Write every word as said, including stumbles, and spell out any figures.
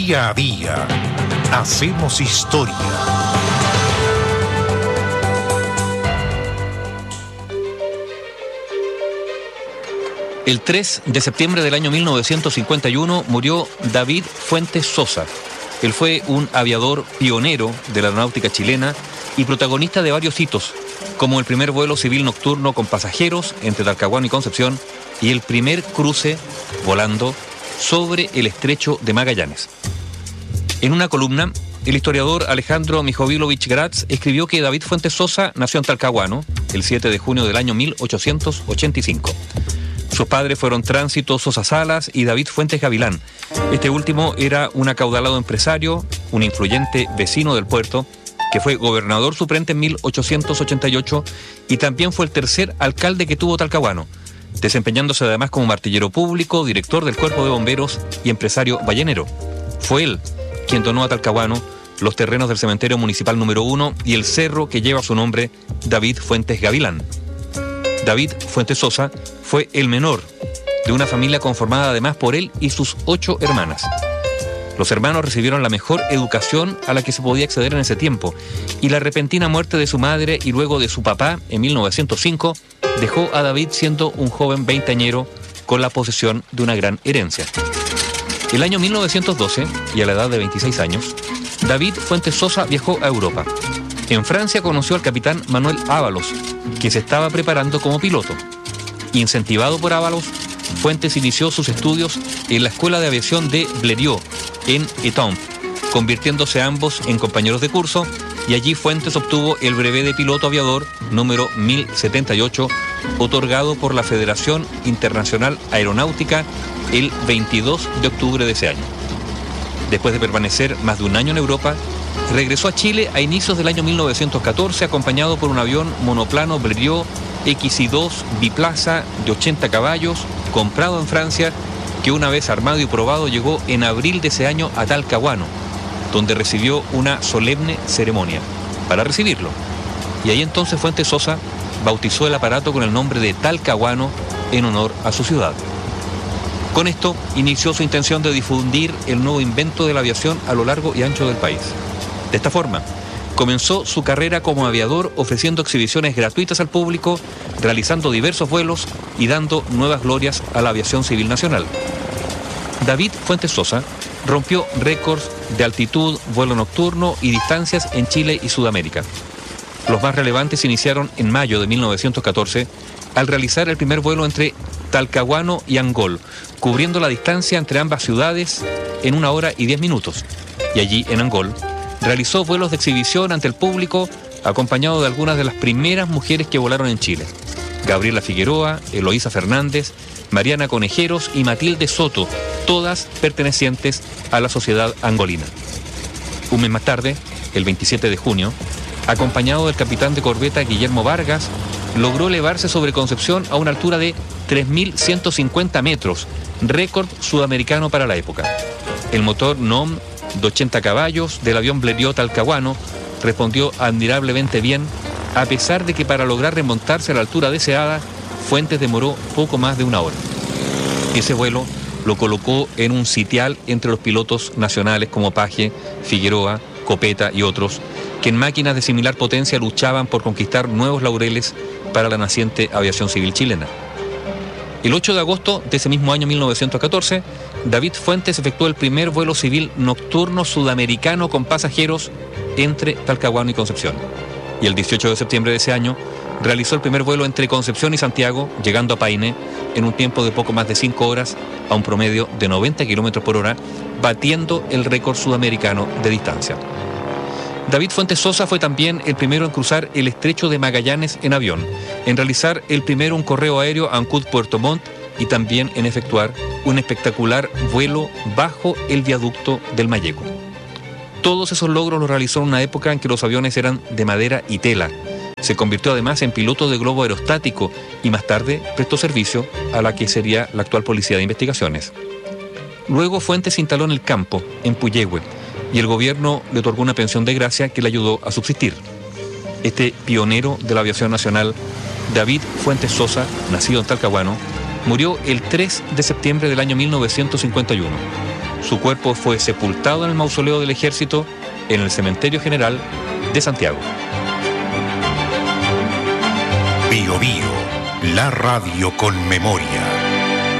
Día a día hacemos historia. El tres de septiembre del año mil novecientos cincuenta y uno murió David Fuentes Sosa. Él fue un aviador pionero de la aeronáutica chilena y protagonista de varios hitos, como el primer vuelo civil nocturno con pasajeros entre Talcahuano y Concepción y el primer cruce volando sobre el estrecho de Magallanes. En una columna, el historiador Alejandro Mijovilovich Gratz escribió que David Fuentes Sosa nació en Talcahuano el siete de junio del año mil ochocientos ochenta y cinco. Sus padres fueron Tránsito Sosa Salas y David Fuentes Gavilán. Este último era un acaudalado empresario, un influyente vecino del puerto, que fue gobernador suplente en mil ochocientos ochenta y ocho y también fue el tercer alcalde que tuvo Talcahuano, desempeñándose además como martillero público, director del Cuerpo de Bomberos y empresario ballenero. Fue él quien donó a Talcahuano los terrenos del cementerio municipal número uno y el cerro que lleva su nombre, David Fuentes Gavilán. David Fuentes Sosa fue el menor de una familia conformada además por él y sus ocho hermanas. Los hermanos recibieron la mejor educación a la que se podía acceder en ese tiempo, y la repentina muerte de su madre y luego de su papá en mil novecientos cinco dejó a David siendo un joven veinteañero con la posesión de una gran herencia. El año mil novecientos doce, y a la edad de veintiséis años, David Fuentes Sosa viajó a Europa. En Francia conoció al capitán Manuel Ábalos, que se estaba preparando como piloto. Incentivado por Ábalos, Fuentes inició sus estudios en la Escuela de Aviación de Blériot, en Étampes, convirtiéndose ambos en compañeros de curso, y allí Fuentes obtuvo el brevet de piloto aviador número mil setenta y ocho, otorgado por la Federación Internacional Aeronáutica el veintidós de octubre de ese año. Después de permanecer más de un año en Europa, regresó a Chile a inicios del año mil novecientos catorce, acompañado por un avión monoplano Blériot X I dos biplaza de ochenta caballos, comprado en Francia, que una vez armado y probado llegó en abril de ese año a Talcahuano, donde recibió una solemne ceremonia para recibirlo. Y ahí entonces Fuentes Sosa bautizó el aparato con el nombre de Talcahuano en honor a su ciudad. Con esto inició su intención de difundir el nuevo invento de la aviación a lo largo y ancho del país. De esta forma, comenzó su carrera como aviador ofreciendo exhibiciones gratuitas al público, realizando diversos vuelos y dando nuevas glorias a la aviación civil nacional. David Fuentes Sosa rompió récords de altitud, vuelo nocturno y distancias en Chile y Sudamérica. Los más relevantes iniciaron en mayo de mil novecientos catorce al realizar el primer vuelo entre Talcahuano y Angol, cubriendo la distancia entre ambas ciudades en una hora y diez minutos. Y allí, en Angol, realizó vuelos de exhibición ante el público, acompañado de algunas de las primeras mujeres que volaron en Chile: Gabriela Figueroa, Eloísa Fernández, Mariana Conejeros y Matilde Soto, todas pertenecientes a la sociedad angolina. Un mes más tarde, el veintisiete de junio, acompañado del capitán de corbeta Guillermo Vargas, logró elevarse sobre Concepción a una altura de tres mil ciento cincuenta metros, récord sudamericano para la época. El motor N O M de ochenta caballos del avión Blériot Talcahuano respondió admirablemente bien, a pesar de que para lograr remontarse a la altura deseada, Fuentes demoró poco más de una hora. Ese vuelo lo colocó en un sitial entre los pilotos nacionales como Paje, Figueroa, Copeta y otros, que en máquinas de similar potencia luchaban por conquistar nuevos laureles para la naciente aviación civil chilena. El ocho de agosto de ese mismo año mil novecientos catorce, David Fuentes efectuó el primer vuelo civil nocturno sudamericano con pasajeros entre Talcahuano y Concepción. Y el dieciocho de septiembre de ese año realizó el primer vuelo entre Concepción y Santiago, llegando a Paine en un tiempo de poco más de cinco horas a un promedio de noventa kilómetros por hora, batiendo el récord sudamericano de distancia. David Fuentes Sosa fue también el primero en cruzar el estrecho de Magallanes en avión, en realizar el primero un correo aéreo a Ancud-Puerto Montt y también en efectuar un espectacular vuelo bajo el viaducto del Mayeco. Todos esos logros los realizó en una época en que los aviones eran de madera y tela. Se convirtió además en piloto de globo aerostático y más tarde prestó servicio a la que sería la actual Policía de Investigaciones. Luego Fuentes se instaló en el campo, en Puyehue, y el gobierno le otorgó una pensión de gracia que le ayudó a subsistir. Este pionero de la aviación nacional, David Fuentes Sosa, nacido en Talcahuano, murió el tres de septiembre del año mil novecientos cincuenta y uno. su cuerpo fue sepultado en el mausoleo del Ejército en el Cementerio General de Santiago. Bio Bio, la radio con memoria.